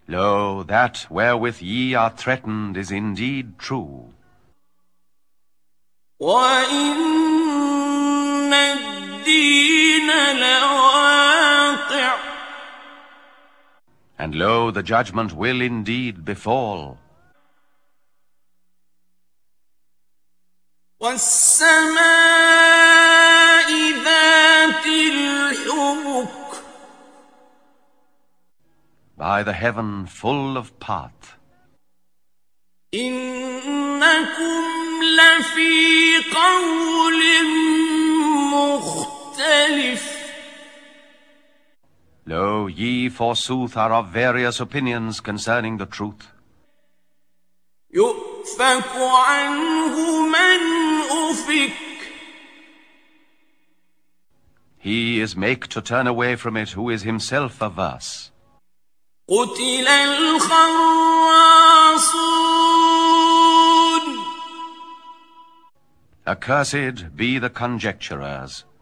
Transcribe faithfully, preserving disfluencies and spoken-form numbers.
Lo, that wherewith ye are threatened is indeed true. وَإِنَّ الدِّينَ لَوَاقِعٌ. And lo, the judgment will indeed befall. وَالسَّمَاءِ ذَاتِ الْحُبُكِ. By the heaven full of part. إِنَّكُمْ لَفِي قَوْلٍ مُخْتَلِفٍ. Lo, ye forsooth are of various opinions concerning the truth. يُؤْفَكُ عَنْهُ مَنْ أُفِكَ. He is make to turn away from it who is himself averse. قُتِلَ الْخَرَّاصُونَ. Accursed be the conjecturers.